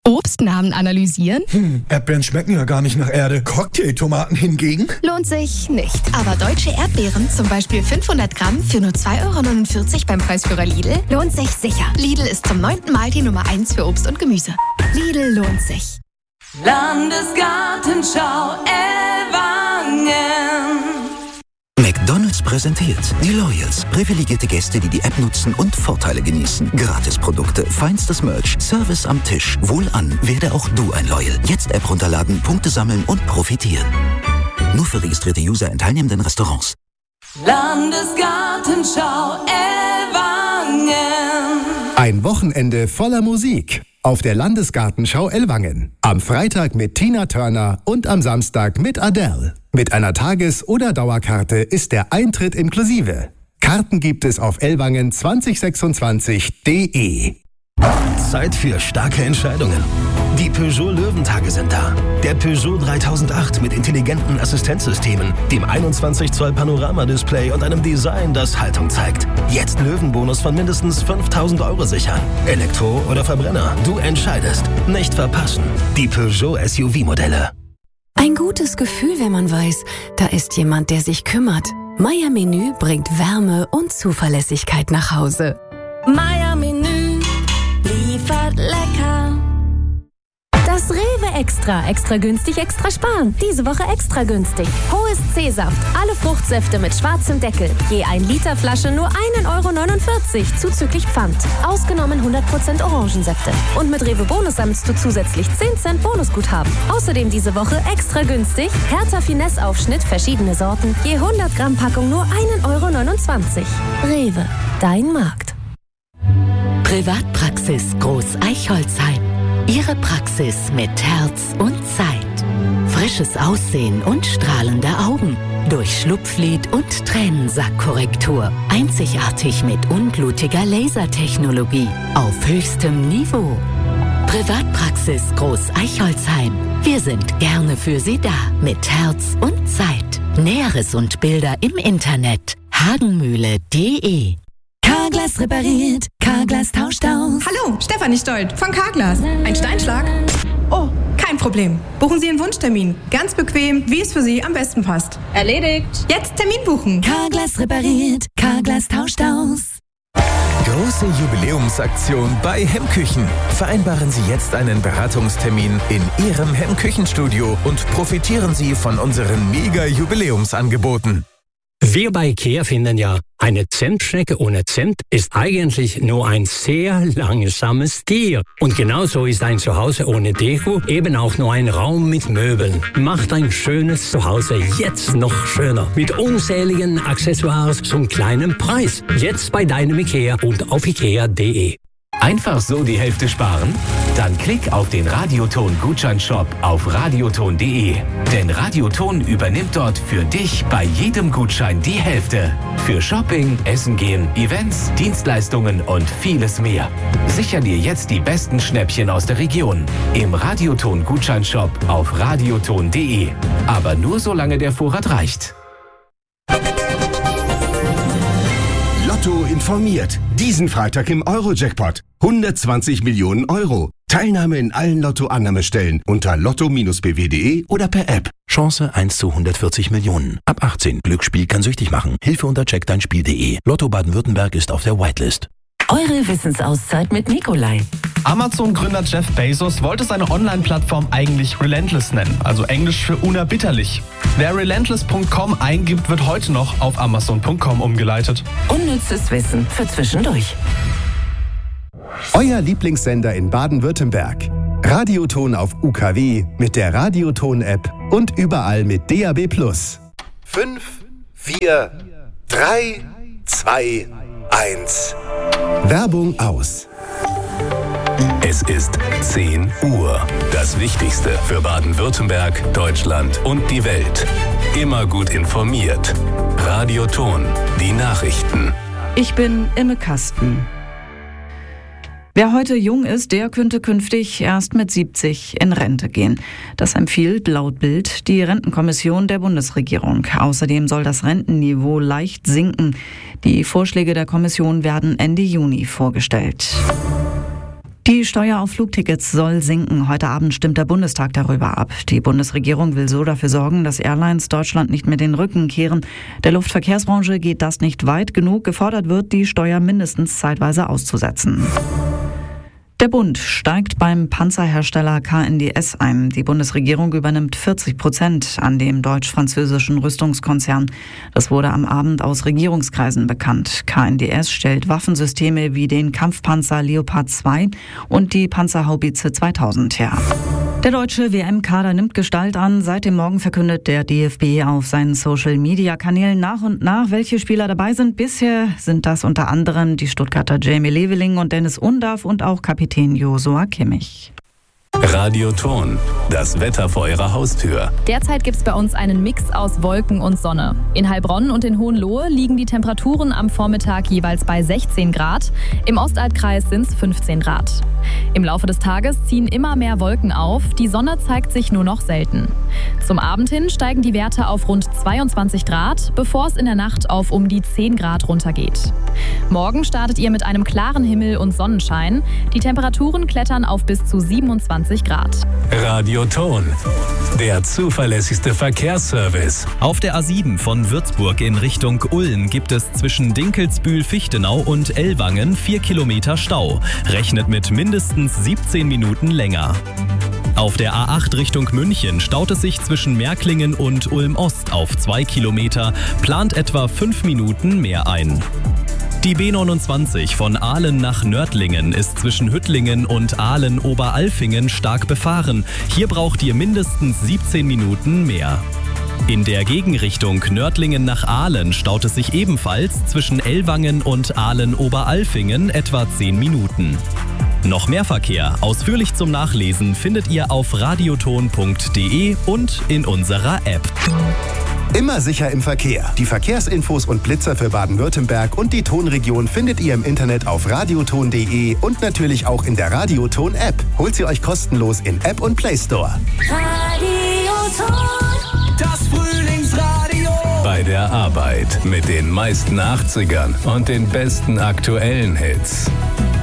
Obstnamen analysieren? Erdbeeren schmecken ja gar nicht nach Erde. Cocktailtomaten hingegen? Lohnt sich nicht. Aber deutsche Erdbeeren, zum Beispiel 500 Gramm für nur 2,49 € beim Preisführer Lidl, lohnt sich sicher. Lidl ist zum 9. Mal die Nummer 1 für Obst und Gemüse. Lidl lohnt sich. Landesgartenschau Ellwangen. McDonald's präsentiert die Loyals. Privilegierte Gäste, die die App nutzen und Vorteile genießen. Gratisprodukte, feinstes Merch, Service am Tisch. Wohlan, werde auch du ein Loyal. Jetzt App runterladen, Punkte sammeln und profitieren. Nur für registrierte User in teilnehmenden Restaurants. Landesgartenschau Ellwangen. Ein Wochenende voller Musik auf der Landesgartenschau Ellwangen. Am Freitag mit Tina Turner und am Samstag mit Adele. Mit einer Tages- oder Dauerkarte ist der Eintritt inklusive. Karten gibt es auf ellwangen2026.de. Zeit für starke Entscheidungen. Die Peugeot Löwentage sind da. Der Peugeot 3008 mit intelligenten Assistenzsystemen, dem 21 Zoll Panoramadisplay und einem Design, das Haltung zeigt. Jetzt Löwenbonus von mindestens 5.000 € sichern. Elektro oder Verbrenner, du entscheidest. Nicht verpassen. Die Peugeot SUV-Modelle. Ein gutes Gefühl, wenn man weiß, da ist jemand, der sich kümmert. Meier Menü bringt Wärme und Zuverlässigkeit nach Hause. Meier Menü liefert lecker. Das Rewe Extra. Extra günstig, extra sparen. Diese Woche extra günstig. Hohes C-Saft. Alle Fruchtsäfte mit schwarzem Deckel. Je 1 Liter Flasche nur 1,49 € zuzüglich Pfand. Ausgenommen 100% Orangensäfte. Und mit Rewe Bonus sammelst du zusätzlich 10 Cent Bonusguthaben. Außerdem diese Woche extra günstig. Hertha Finesse Aufschnitt, verschiedene Sorten. Je 100 Gramm Packung nur 1,29 €. Rewe. Dein Markt. Privatpraxis Groß Eichholzheim. Ihre Praxis mit Herz und Zeit. Frisches Aussehen und strahlende Augen. Durch Schlupflid und Tränensackkorrektur. Einzigartig mit unblutiger Lasertechnologie. Auf höchstem Niveau. Privatpraxis Groß Eichholzheim. Wir sind gerne für Sie da. Mit Herz und Zeit. Näheres und Bilder im Internet. hagenmühle.de. Carglass repariert, Carglass tauscht aus. Hallo, Stefanie Stolt von Carglass. Ein Steinschlag? Oh, kein Problem. Buchen Sie einen Wunschtermin. Ganz bequem, wie es für Sie am besten passt. Erledigt. Jetzt Termin buchen. Carglass repariert, Carglass tauscht aus. Große Jubiläumsaktion bei Hemmküchen. Vereinbaren Sie jetzt einen Beratungstermin in Ihrem Hemmküchenstudio und profitieren Sie von unseren Mega-Jubiläumsangeboten. Wir bei IKEA finden ja, eine Zimtschnecke ohne Zimt ist eigentlich nur ein sehr langsames Tier. Und genauso ist ein Zuhause ohne Deko eben auch nur ein Raum mit Möbeln. Macht ein schönes Zuhause jetzt noch schöner. Mit unzähligen Accessoires zum kleinen Preis. Jetzt bei deinem IKEA und auf ikea.de. Einfach so die Hälfte sparen? Dann klick auf den Radioton-Gutscheinshop auf radioton.de. Denn Radioton übernimmt dort für dich bei jedem Gutschein die Hälfte. Für Shopping, Essen gehen, Events, Dienstleistungen und vieles mehr. Sicher dir jetzt die besten Schnäppchen aus der Region. Im Radioton-Gutscheinshop auf radioton.de. Aber nur solange der Vorrat reicht. Lotto informiert. Diesen Freitag im Euro-Jackpot. 120 Millionen €. Teilnahme in allen Lotto-Annahmestellen unter lotto-bw.de oder per App. Chance 1 zu 140 Millionen. Ab 18. Glücksspiel kann süchtig machen. Hilfe unter checkdeinspiel.de. Lotto Baden-Württemberg ist auf der Whitelist. Eure Wissensauszeit mit Nikolai. Amazon-Gründer Jeff Bezos wollte seine Online-Plattform eigentlich Relentless nennen, also Englisch für unerbittlich. Wer relentless.com eingibt, wird heute noch auf amazon.com umgeleitet. Unnützes Wissen für zwischendurch. Euer Lieblingssender in Baden-Württemberg. Radioton auf UKW mit der Radioton-App und überall mit DAB+. 5, 4, 3, 2, 1. Werbung aus. Es ist 10 Uhr. Das Wichtigste für Baden-Württemberg, Deutschland und die Welt. Immer gut informiert. Radioton, die Nachrichten. Ich bin Imme Kasten. Wer heute jung ist, der könnte künftig erst mit 70 in Rente gehen. Das empfiehlt laut Bild die Rentenkommission der Bundesregierung. Außerdem soll das Rentenniveau leicht sinken. Die Vorschläge der Kommission werden Ende Juni vorgestellt. Die Steuer auf Flugtickets soll sinken. Heute Abend stimmt der Bundestag darüber ab. Die Bundesregierung will so dafür sorgen, dass Airlines Deutschland nicht mehr den Rücken kehren. Der Luftverkehrsbranche geht das nicht weit genug. Gefordert wird, die Steuer mindestens zeitweise auszusetzen. Der Bund steigt beim Panzerhersteller KNDS ein. Die Bundesregierung übernimmt 40% an dem deutsch-französischen Rüstungskonzern. Das wurde am Abend aus Regierungskreisen bekannt. KNDS stellt Waffensysteme wie den Kampfpanzer Leopard 2 und die Panzerhaubitze 2000 her. Der deutsche WM-Kader nimmt Gestalt an. Seit dem Morgen verkündet der DFB auf seinen Social-Media-Kanälen nach und nach, welche Spieler dabei sind. Bisher sind das unter anderem die Stuttgarter Jamie Leveling und Dennis Undaff und auch Kapitän Joshua Kimmich. Radioton, das Wetter vor Ihrer Haustür. Derzeit gibt es bei uns einen Mix aus Wolken und Sonne. In Heilbronn und in Hohenlohe liegen die Temperaturen am Vormittag jeweils bei 16 Grad. Im Ostalbkreis sind es 15 Grad. Im Laufe des Tages ziehen immer mehr Wolken auf. Die Sonne zeigt sich nur noch selten. Zum Abend hin steigen die Werte auf rund 22 Grad, bevor es in der Nacht auf um die 10 Grad runtergeht. Morgen startet ihr mit einem klaren Himmel und Sonnenschein. Die Temperaturen klettern auf bis zu 27 Grad. Radioton, der zuverlässigste Verkehrsservice. Auf der A7 von Würzburg in Richtung Ulm gibt es zwischen Dinkelsbühl-Fichtenau und Ellwangen 4 Kilometer Stau. Rechnet mit mindestens 17 Minuten länger. Auf der A8 Richtung München staut es sich zwischen Märklingen und Ulm-Ost auf 2 Kilometer, plant etwa 5 Minuten mehr ein. Die B29 von Ahlen nach Nördlingen ist zwischen Hüttlingen und Ahlen-Oberalfingen stark befahren. Hier braucht ihr mindestens 17 Minuten mehr. In der Gegenrichtung Nördlingen nach Ahlen staut es sich ebenfalls zwischen Ellwangen und Ahlen-Oberalfingen etwa 10 Minuten. Noch mehr Verkehr, ausführlich zum Nachlesen, findet ihr auf radioton.de und in unserer App. Immer sicher im Verkehr. Die Verkehrsinfos und Blitzer für Baden-Württemberg und die Tonregion findet ihr im Internet auf radioton.de und natürlich auch in der Radioton-App. Holt sie euch kostenlos in App und Play Store. Radioton. Das Frühlingsradio. Bei der Arbeit mit den meisten 80ern und den besten aktuellen Hits.